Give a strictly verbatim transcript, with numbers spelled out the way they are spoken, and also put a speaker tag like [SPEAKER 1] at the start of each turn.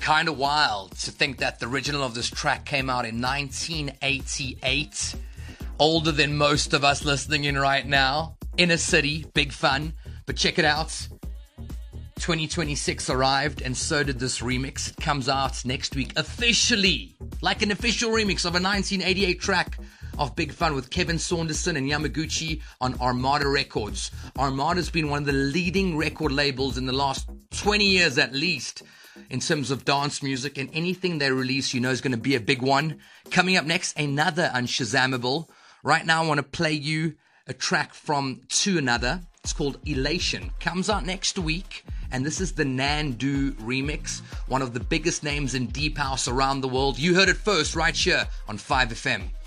[SPEAKER 1] Kind of wild to think that the original of this track came out in nineteen eighty-eight. Older than most of us listening in right now. Inner City, big fun. But check it out. twenty twenty-six arrived, and so did this remix. It comes out next week officially, like an official remix of a nineteen eighty-eight track of Big Fun with Kevin Saunderson and Yamaguchi on Armada Records. Armada's been one of the leading record labels in the last twenty years at least in terms of dance music, and anything they release, you know, is going to be a big one. Coming up next, another Unshazamable. Right now, I want to play you a track from To Another. It's called Elation. Comes out next week. And this is the Nandu remix, one of the biggest names in deep house around the world. You heard it first right here on five F M.